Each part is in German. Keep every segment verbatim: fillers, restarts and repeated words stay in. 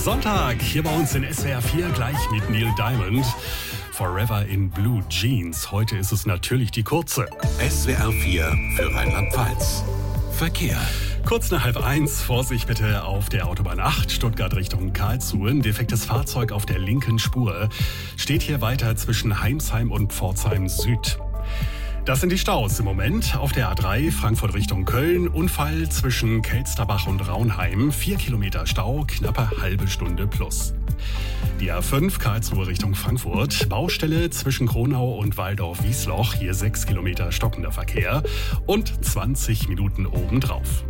Sonntag, hier bei uns in S W R vier, gleich mit Neil Diamond. Forever in Blue Jeans. Heute ist es natürlich die kurze. S W R vier für Rheinland-Pfalz. Verkehr. Kurz nach halb eins, Vorsicht bitte auf der Autobahn acht, Stuttgart Richtung Karlsruhe. Ein defektes Fahrzeug auf der linken Spur steht hier weiter zwischen Heimsheim und Pforzheim Süd. Das sind die Staus im Moment auf der A drei, Frankfurt Richtung Köln. Unfall zwischen Kelsterbach und Raunheim. Vier Kilometer Stau, knappe halbe Stunde plus. Die A fünf, Karlsruhe Richtung Frankfurt. Baustelle zwischen Kronau und Waldorf-Wiesloch. Hier sechs Kilometer stockender Verkehr und zwanzig Minuten obendrauf.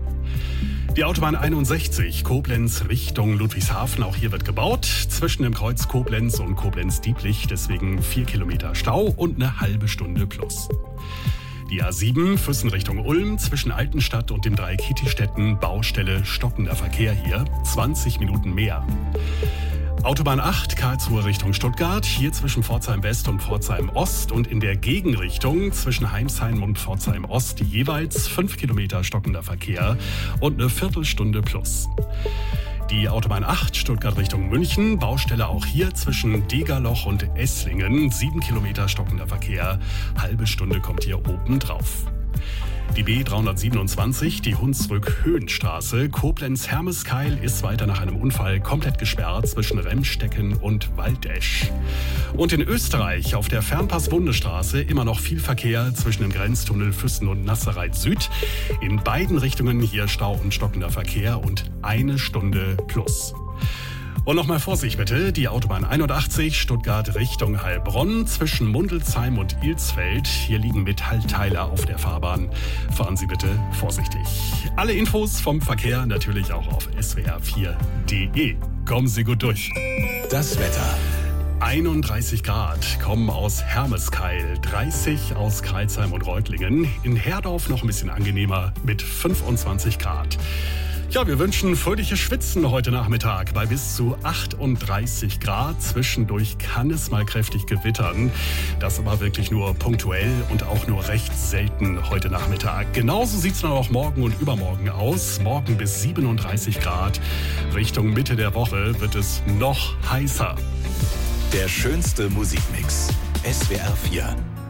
Die Autobahn einundsechzig, Koblenz Richtung Ludwigshafen, auch hier wird gebaut. Zwischen dem Kreuz Koblenz und Koblenz-Dieblich, deswegen vier Kilometer Stau und eine halbe Stunde plus. Die A sieben, Füssen Richtung Ulm, zwischen Altenstadt und dem Dreieck Hittistetten, Baustelle, stockender Verkehr hier, zwanzig Minuten mehr. Autobahn acht, Karlsruhe Richtung Stuttgart, hier zwischen Pforzheim West und Pforzheim Ost und in der Gegenrichtung zwischen Heimsheim und Pforzheim Ost jeweils fünf Kilometer stockender Verkehr und eine Viertelstunde plus. Die Autobahn acht, Stuttgart Richtung München, Baustelle auch hier zwischen Degerloch und Esslingen, sieben Kilometer stockender Verkehr, halbe Stunde kommt hier oben drauf. Die B dreihundertsiebenundzwanzig, die Hunsrück-Höhenstraße, Koblenz-Hermeskeil ist weiter nach einem Unfall komplett gesperrt zwischen Remstecken und Waldesch. Und in Österreich auf der Fernpass-Bundesstraße immer noch viel Verkehr zwischen dem Grenztunnel Füssen und Nasserreit Süd. In beiden Richtungen hier Stau und stockender Verkehr und eine Stunde plus. Und nochmal Vorsicht bitte, die Autobahn einundachtzig, Stuttgart Richtung Heilbronn, zwischen Mundelsheim und Ilsfeld. Hier liegen Metallteile auf der Fahrbahn. Fahren Sie bitte vorsichtig. Alle Infos vom Verkehr natürlich auch auf S W R vier Punkt de. Kommen Sie gut durch. Das Wetter. einunddreißig Grad kommen aus Hermeskeil, dreißig aus Crailsheim und Reutlingen. In Herdorf noch ein bisschen angenehmer mit fünfundzwanzig Grad. Ja, wir wünschen fröhliches Schwitzen heute Nachmittag bei bis zu achtunddreißig Grad. Zwischendurch kann es mal kräftig gewittern. Das aber wirklich nur punktuell und auch nur recht selten heute Nachmittag. Genauso sieht es dann auch morgen und übermorgen aus. Morgen bis siebenunddreißig Grad. Richtung Mitte der Woche wird es noch heißer. Der schönste Musikmix. S W R vier.